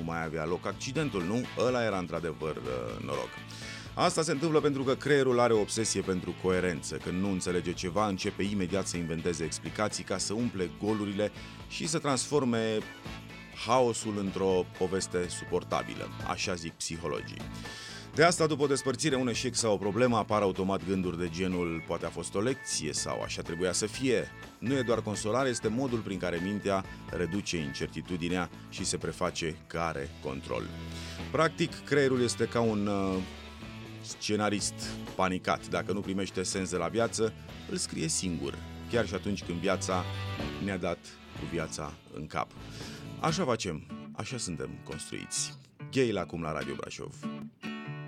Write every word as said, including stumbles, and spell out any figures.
mai avea loc accidentul, nu? Ăla era într-adevăr noroc. Asta se întâmplă pentru că creierul are o obsesie pentru coerență. Când nu înțelege ceva, începe imediat să inventeze explicații ca să umple golurile și să transforme haosul într-o poveste suportabilă, așa zic psihologii. De asta, după o despărțire, un eșec sau o problemă, apar automat gânduri de genul poate a fost o lecție sau așa trebuia să fie. Nu e doar consolare, este modul prin care mintea reduce incertitudinea și se preface că are control. Practic, creierul este ca un uh, scenarist panicat. Dacă nu primește sens de la viață, îl scrie singur, chiar și atunci când viața ne-a dat cu viața în cap. Așa facem, așa suntem construiți. Gheil acum la Radio Brașov.